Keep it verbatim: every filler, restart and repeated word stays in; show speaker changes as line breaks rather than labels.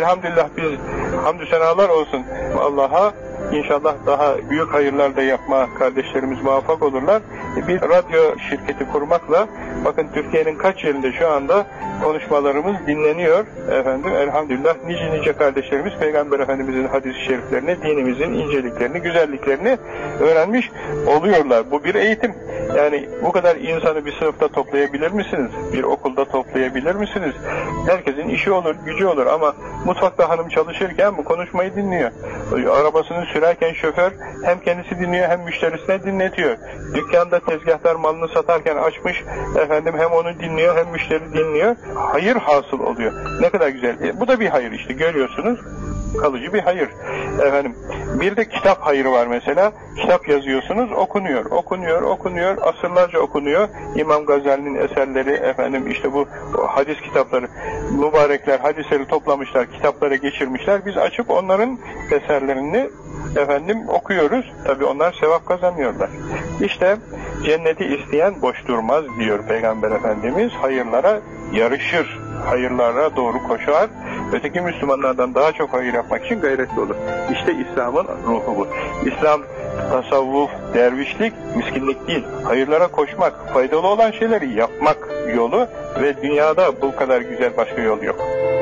elhamdülillah biz hamdü senalar olsun Allah'a. İnşallah daha büyük hayırlar da yapma kardeşlerimiz muvaffak olurlar. Bir radyo şirketi kurmakla bakın Türkiye'nin kaç yerinde şu anda konuşmalarımız dinleniyor. Efendim elhamdülillah nice nice kardeşlerimiz Peygamber Efendimizin hadis-i şeriflerini, dinimizin inceliklerini, güzelliklerini öğrenmiş oluyorlar. Bu bir eğitim. Yani bu kadar insanı bir sınıfta toplayabilir misiniz? Bir okulda toplayabilir misiniz? Herkesin işi olur, gücü olur ama mutfakta hanım çalışırken bu konuşmayı dinliyor. Arabasını sürerken şoför hem kendisi dinliyor hem müşterisine dinletiyor. Dükkanda tezgahtar malını satarken açmış, efendim hem onu dinliyor hem müşteri dinliyor. Hayır hasıl oluyor. Ne kadar güzel. E, bu da bir hayır işte, görüyorsunuz. Kalıcı bir hayır. Efendim, bir de kitap hayırı var mesela. Kitap yazıyorsunuz, okunuyor, okunuyor, okunuyor, asırlarca okunuyor. İmam Gazali'nin eserleri, efendim işte bu hadis kitapları, mübarekler hadisleri toplamışlar, kitaplara geçirmişler. Biz açıp onların eserlerini efendim okuyoruz. Tabii onlar sevap kazanıyorlar. İşte cenneti isteyen boş durmaz diyor Peygamber Efendimiz. Hayırlara yarışır, hayırlara doğru koşar. Öteki Müslümanlardan daha çok hayır yapmak için gayretli olur. İşte İslam'ın ruhu bu. İslam, tasavvuf, dervişlik, miskinlik değil. Hayırlara koşmak, faydalı olan şeyleri yapmak yolu ve dünyada bu kadar güzel başka yol yok.